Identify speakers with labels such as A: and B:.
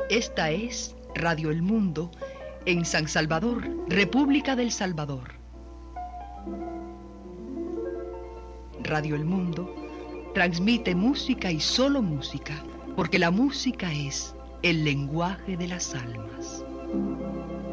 A: Esta es Radio El Mundo en San Salvador, República del Salvador. Radio El Mundo transmite música y solo música, porque la música es el lenguaje de las almas.